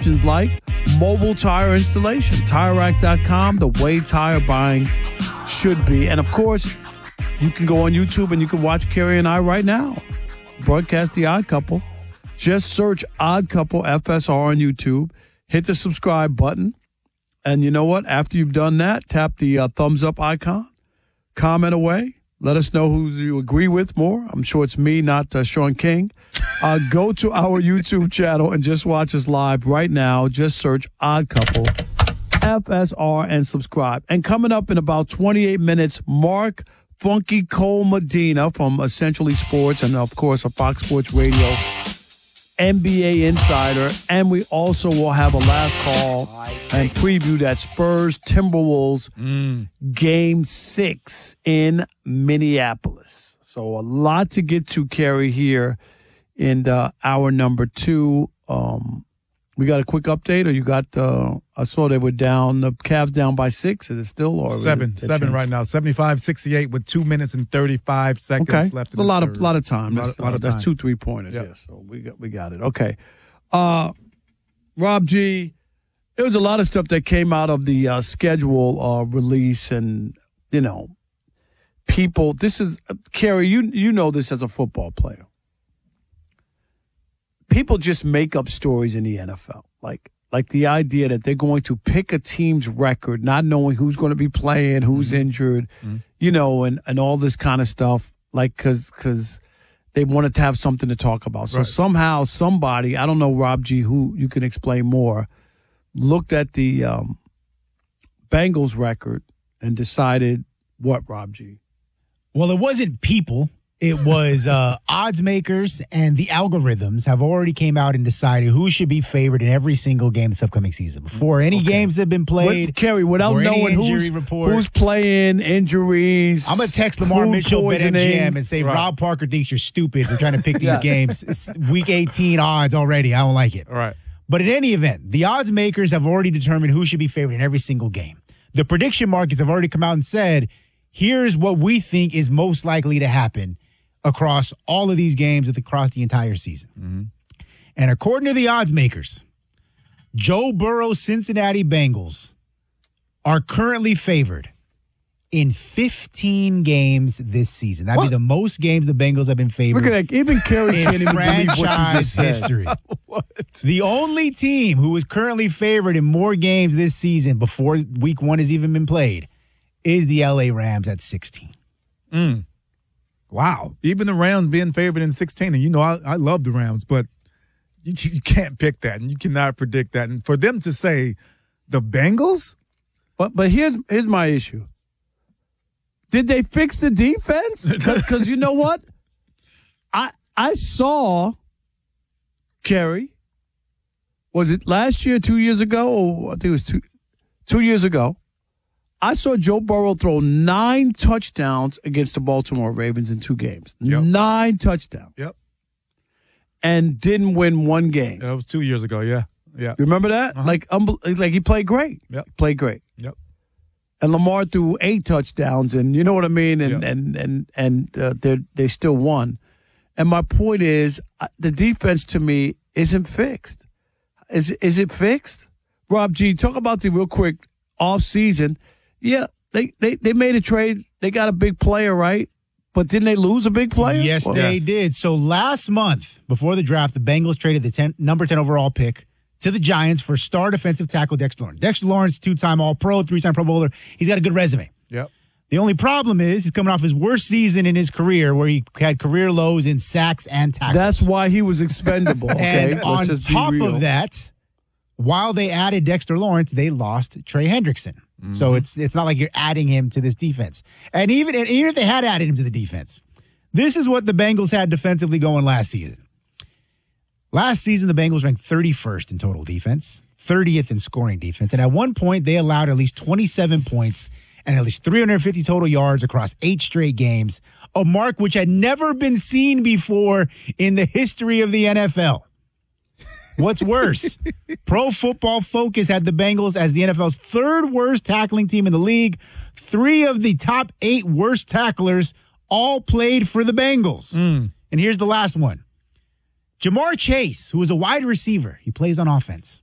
options like mobile tire installation. TireRack.com, the way tire buying should be. And, of course, you can go on YouTube and you can watch Carrie and I right now broadcast The Odd Couple. Just search Odd Couple FSR on YouTube. Hit the subscribe button. And you know what? After you've done that, tap the thumbs up icon. Comment away. Let us know who you agree with more. I'm sure it's me, not Sean King. Go to our YouTube channel and just watch us live right now. Just search Odd Couple FSR and subscribe. And coming up in about 28 minutes, Mark Funky Cole Medina from Essentially Sports and, of course, a Fox Sports Radio NBA insider. And we also will have a last call and preview that Spurs Timberwolves Game 6 in Minneapolis. So a lot to get to, Kerry, here in hour number 2. We got a quick update, or you got I saw they were down, the Cavs down by 6. Is it still? Or seven right now, 75-68 with 2 minutes and 35 seconds left. It's a lot of time. That's That's 2 3-pointers. Yep. Yes, so we got it. Okay, Rob G, there was a lot of stuff that came out of the schedule release, and people. This is Kerry. You know this as a football player. People just make up stories in the NFL, like the idea that they're going to pick a team's record, not knowing who's going to be playing, who's injured, and all this kind of stuff, like because they wanted to have something to talk about. So somehow somebody, I don't know, Rob G, who you can explain more, looked at the Bengals record and decided what, Rob G? Well, it wasn't people. It was odds makers, and the algorithms have already came out and decided who should be favored in every single game this upcoming season. Before any games have been played. Kerry, without knowing who's playing, injuries. I'm going to text Lamar Mitchell, BetMGM, and say, Rob Parker thinks you're stupid for trying to pick these games. It's week 18 odds already. I don't like it. Right. But in any event, the odds makers have already determined who should be favored in every single game. The prediction markets have already come out and said, here's what we think is most likely to happen across all of these games across the entire season. Mm-hmm. And according to the odds makers, Joe Burrow's Cincinnati Bengals are currently favored in 15 games this season. That'd be the most games the Bengals have been favored. Look at that. Even Kerry can't even believe what you just said. History. The only team who is currently favored in more games this season before week 1 has even been played is the LA Rams at 16. Wow. Even the Rams being favored in 16. And, I love the Rams, but you can't pick that, and you cannot predict that. And for them to say the Bengals? But here's my issue. Did they fix the defense? Because you know what? I saw, Kerry, was it last year, 2 years ago? Or I think it was 2 years ago. I saw Joe Burrow throw 9 touchdowns against the Baltimore Ravens in 2 games. Yep. 9 touchdowns. Yep. And didn't win 1 game. Yeah, that was 2 years ago, yeah. You remember that? Uh-huh. Like he played great. Yep. He played great. Yep. And Lamar threw 8 touchdowns, and you know what I mean? And they still won. And my point is, the defense to me isn't fixed. Is it fixed? Rob G, talk about the real quick offseason. Yeah, they made a trade. They got a big player, right? But didn't they lose a big player? Yes, they did. So last month, before the draft, the Bengals traded the number 10 overall pick to the Giants for star defensive tackle Dexter Lawrence. Dexter Lawrence, 2-time All-Pro, 3-time Pro Bowler. He's got a good resume. Yep. The only problem is he's coming off his worst season in his career, where he had career lows in sacks and tackles. That's why he was expendable. Okay? And on top of that, while they added Dexter Lawrence, they lost Trey Hendrickson. Mm-hmm. So it's not like you're adding him to this defense. And even if they had added him to the defense, this is what the Bengals had defensively going last season. Last season, the Bengals ranked 31st in total defense, 30th in scoring defense. And at one point, they allowed at least 27 points and at least 350 total yards across 8 straight games, a mark which had never been seen before in the history of the NFL. What's worse, Pro Football Focus had the Bengals as the NFL's 3rd worst tackling team in the league. 3 of the top 8 worst tacklers all played for the Bengals. And here's the last one. Jamar Chase, who is a wide receiver, he plays on offense.